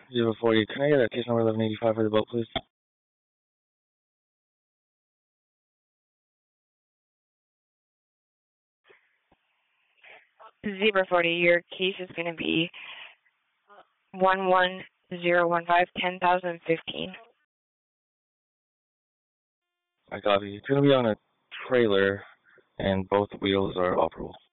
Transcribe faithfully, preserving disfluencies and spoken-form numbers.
zero forty. Can I get a case number eleven eighty-five for the boat, please? Zebra forty, your case is going to be one one zero one five, ten thousand fifteen. I copy. It's going to be on a trailer, and both wheels are operable.